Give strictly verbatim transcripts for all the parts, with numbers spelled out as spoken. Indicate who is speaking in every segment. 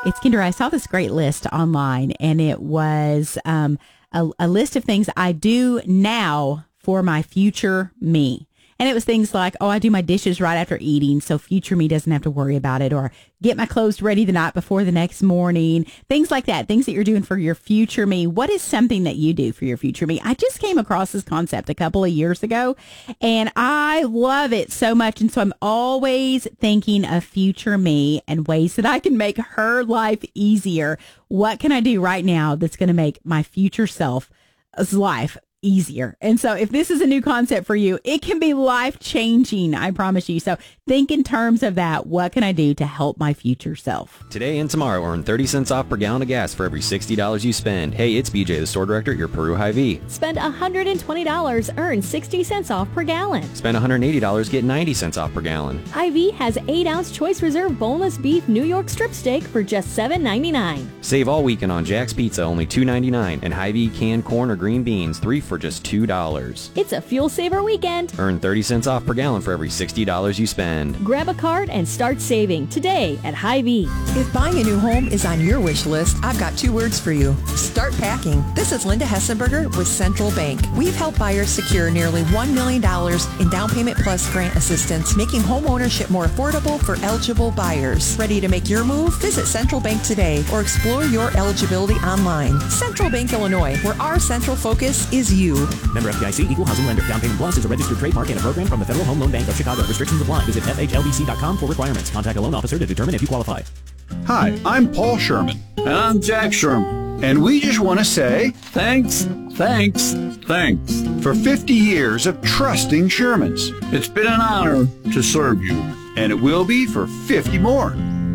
Speaker 1: It's Kendra. I saw this great list online, and it was um, a, a list of things I do now for my future me. And it was things like, oh, I do my dishes right after eating, so future me doesn't have to worry about it, or get my clothes ready the night before the next morning, things like that, things that you're doing for your future me. What is something that you do for your future me? I just came across this concept a couple of years ago, and I love it so much. And so I'm always thinking of future me and ways that I can make her life easier. What can I do right now that's going to make my future self's life easier? And so if this is a new concept for you, it can be life changing, I promise you. So think in terms of that. What can I do to help my future self?
Speaker 2: Today and tomorrow, earn thirty cents off per gallon of gas for every sixty dollars you spend. Hey, it's B J, the store director at your Peru Hy-Vee.
Speaker 3: Spend one hundred twenty dollars, earn sixty cents off per gallon.
Speaker 2: Spend one hundred eighty dollars, get ninety cents off per gallon.
Speaker 3: Hy-Vee has eight ounce Choice Reserve boneless beef New York strip steak for just seven ninety-nine.
Speaker 2: Save all weekend on Jack's Pizza, only two ninety-nine, and Hy-Vee canned corn or green beans, three for just two dollars.
Speaker 3: It's a fuel saver weekend.
Speaker 2: Earn thirty cents off per gallon for every sixty dollars you spend.
Speaker 3: Grab a card and start saving today at Hy-Vee.
Speaker 4: If buying a new home is on your wish list, I've got two words for you. Start packing. This is Linda Hessenberger with Central Bank. We've helped buyers secure nearly one million dollars in down payment plus grant assistance, making home ownership more affordable for eligible buyers. Ready to make your move? Visit Central Bank today or explore your eligibility online. Central Bank Illinois, where our central focus is you.
Speaker 5: Member F D I C, Equal Housing Lender. Down Payment Plus is a registered trademark and a program from the Federal Home Loan Bank of Chicago. Restrictions apply. Visit F H L B C dot com for requirements. Contact a loan officer to determine if you qualify.
Speaker 6: Hi, I'm Paul Sherman.
Speaker 7: And I'm Jack Sherman.
Speaker 6: And we just want to say
Speaker 7: thanks, thanks, thanks
Speaker 6: for fifty years of trusting Shermans.
Speaker 7: It's been an honor to serve you.
Speaker 6: And it will be for fifty more.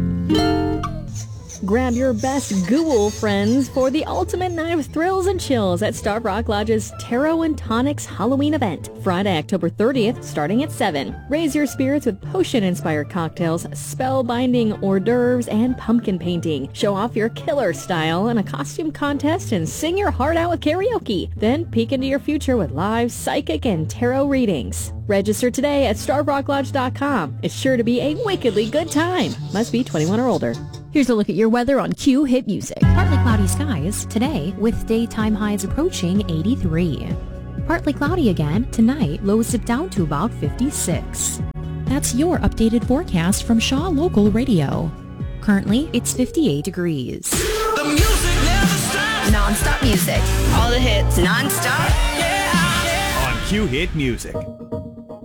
Speaker 3: Grab your best ghoul friends for the ultimate night of thrills and chills at Starved Rock Lodge's Tarot and Tonics Halloween event, Friday, October thirtieth, starting at seven. Raise your spirits with potion-inspired cocktails, spellbinding hors d'oeuvres, and pumpkin painting. Show off your killer style in a costume contest and sing your heart out with karaoke. Then peek into your future with live psychic and tarot readings. Register today at starved rock lodge dot com. It's sure to be a wickedly good time. Must be twenty-one or older.
Speaker 8: Here's a look at your weather on Q Hit Music. Partly cloudy skies today with daytime highs approaching eighty-three. Partly cloudy again tonight, lows dip down to about fifty-six. That's your updated forecast from Shaw Local Radio. Currently, it's fifty-eight degrees.
Speaker 9: The music never stops. Non-stop music. All the hits. Non-stop. Yeah, yeah.
Speaker 5: On Q Hit Music.